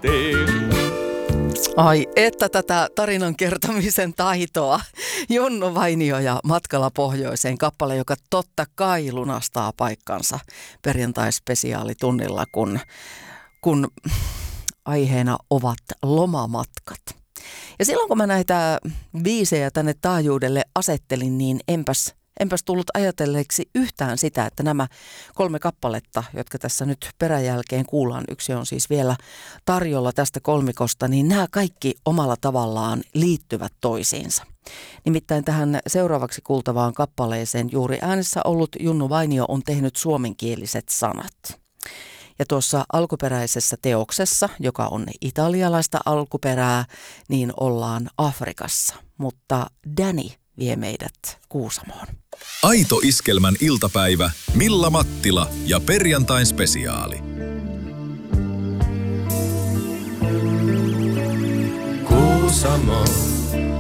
tehtiin. Ai, että tätä tarinan kertomisen taitoa. Junnu Vainio ja Matkalla pohjoiseen, kappale, joka totta kai lunastaa paikkansa perjantai-spesiaalitunnilla, kun aiheena ovat lomamatkat. Ja silloin kun mä näitä biisejä tänne taajuudelle asettelin, niin enpäs tullut ajatelleeksi yhtään sitä, että nämä 3 kappaletta, jotka tässä nyt peräjälkeen kuullaan, yksi on siis vielä tarjolla tästä kolmikosta, niin nämä kaikki omalla tavallaan liittyvät toisiinsa. Nimittäin tähän seuraavaksi kuultavaan kappaleeseen juuri äänessä ollut Junnu Vainio on tehnyt suomenkieliset sanat. Ja tuossa alkuperäisessä teoksessa, joka on italialaista alkuperää, niin ollaan Afrikassa, mutta Danny vie meidät Kuusamoon. Aito Iskelmän iltapäivä, Milla Mattila ja perjantain spesiaali. Kuusamo,